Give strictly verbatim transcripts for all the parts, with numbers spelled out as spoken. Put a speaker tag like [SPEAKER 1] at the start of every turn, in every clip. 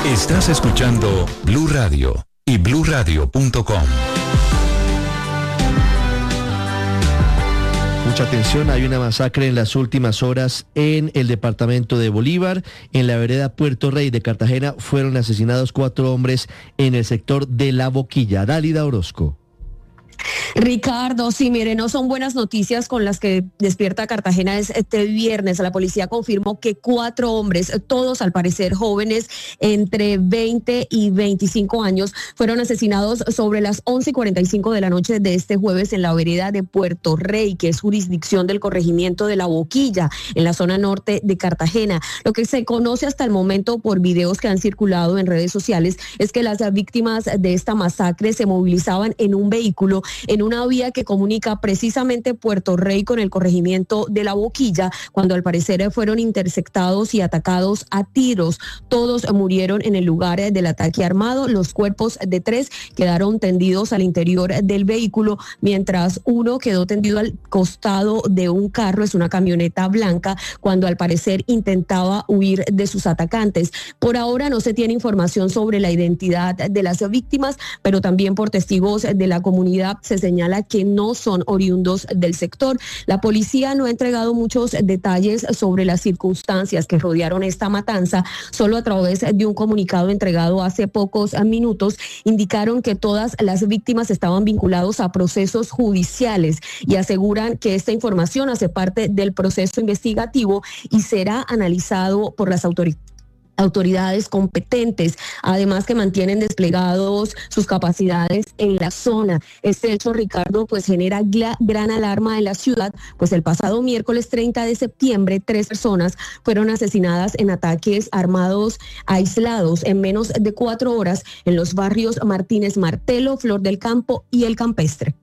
[SPEAKER 1] Estás escuchando Blue Radio y blue radio punto com.
[SPEAKER 2] Mucha atención, hay una masacre en las últimas horas en el departamento de Bolívar. En la vereda Puerto Rey de Cartagena fueron asesinados cuatro hombres en el sector de La Boquilla. Dálida Orozco.
[SPEAKER 3] Ricardo, sí, mire, no son buenas noticias con las que despierta Cartagena este viernes. La policía confirmó que cuatro hombres, todos al parecer jóvenes, entre veinte y veinticinco años, fueron asesinados sobre las once y cuarenta y cinco de la noche de este jueves en la vereda de Puerto Rey, que es jurisdicción del corregimiento de La Boquilla, en la zona norte de Cartagena. Lo que se conoce hasta el momento por videos que han circulado en redes sociales es que las víctimas de esta masacre se movilizaban en un vehículo en una vía que comunica precisamente Puerto Rey con el corregimiento de La Boquilla, cuando al parecer fueron interceptados y atacados a tiros. Todos murieron en el lugar del ataque armado. Los cuerpos de tres quedaron tendidos al interior del vehículo, mientras uno quedó tendido al costado de un carro, es una camioneta blanca, cuando al parecer intentaba huir de sus atacantes. Por ahora no se tiene información sobre la identidad de las víctimas, pero también por testigos de la comunidad se señala que no son oriundos del sector. La policía no ha entregado muchos detalles sobre las circunstancias que rodearon esta matanza. Solo a través de un comunicado entregado hace pocos minutos indicaron que todas las víctimas estaban vinculados a procesos judiciales y aseguran que esta información hace parte del proceso investigativo y será analizado por las autoridades. autoridades competentes, además que mantienen desplegados sus capacidades en la zona. Este hecho, Ricardo, pues genera gla- gran alarma en la ciudad, pues el pasado miércoles treinta de septiembre, tres personas fueron asesinadas en ataques armados aislados en menos de cuatro horas en los barrios Martínez Martelo, Flor del Campo y El Campestre.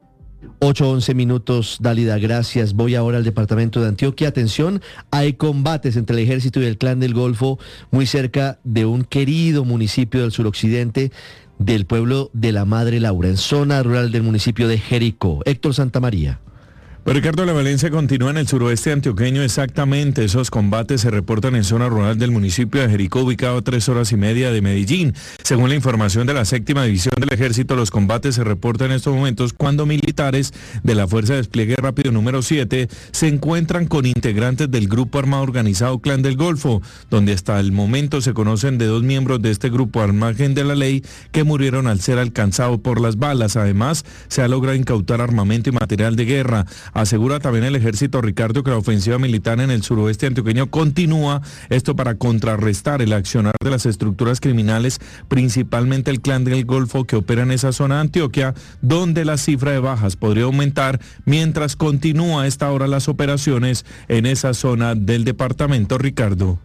[SPEAKER 2] ocho once minutos, Dálida, gracias. Voy ahora al departamento de Antioquia. Atención, hay combates entre el ejército y el clan del Golfo muy cerca de un querido municipio del suroccidente del pueblo de la Madre Laura, en zona rural del municipio de Jericó. Héctor Santamaría.
[SPEAKER 4] Pero Ricardo, la violencia continúa en el suroeste antioqueño. Exactamente, esos combates se reportan en zona rural del municipio de Jericó, ubicado a tres horas y media de Medellín. Según la información de la séptima división del ejército, los combates se reportan en estos momentos cuando militares de la Fuerza de Despliegue Rápido número siete se encuentran con integrantes del grupo armado organizado Clan del Golfo, donde hasta el momento se conocen de dos miembros de este grupo al margen de la ley que murieron al ser alcanzados por las balas. Además, se ha logrado incautar armamento y material de guerra. Asegura también el ejército, Ricardo, que la ofensiva militar en el suroeste antioqueño continúa, esto para contrarrestar el accionar de las estructuras criminales, principalmente el Clan del Golfo que opera en esa zona de Antioquia, donde la cifra de bajas podría aumentar mientras continúa a esta hora las operaciones en esa zona del departamento, Ricardo.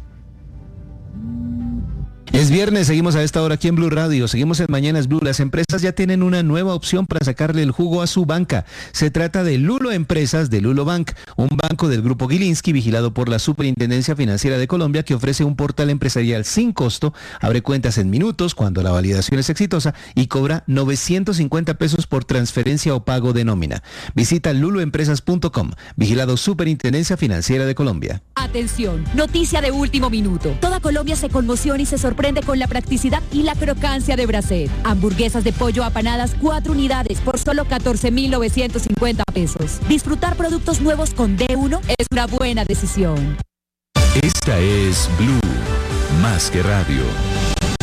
[SPEAKER 5] Es viernes, seguimos a esta hora aquí en Blue Radio, seguimos en Mañanas Blue. Las empresas ya tienen una nueva opción para sacarle el jugo a su banca. Se trata de Lulo Empresas de Lulo Bank, un banco del Grupo Gilinski vigilado por la Superintendencia Financiera de Colombia que ofrece un portal empresarial sin costo, abre cuentas en minutos cuando la validación es exitosa y cobra novecientos cincuenta pesos por transferencia o pago de nómina. Visita lulo empresas punto com, vigilado Superintendencia Financiera de Colombia.
[SPEAKER 6] Atención, noticia de último minuto. Toda Colombia se conmociona y se sorprende con la practicidad y la crocancia de Bracet. Hamburguesas de pollo apanadas, cuatro unidades por solo catorce mil novecientos cincuenta pesos. Disfrutar productos nuevos con D uno es una buena decisión.
[SPEAKER 1] Esta es Blue, más que radio.